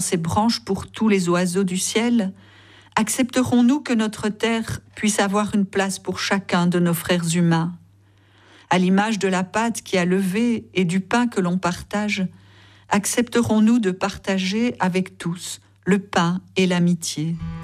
ses branches pour tous les oiseaux du ciel, accepterons-nous que notre terre puisse avoir une place pour chacun de nos frères humains? À l'image de la pâte qui a levé et du pain que l'on partage, accepterons-nous de partager avec tous le pain et l'amitié?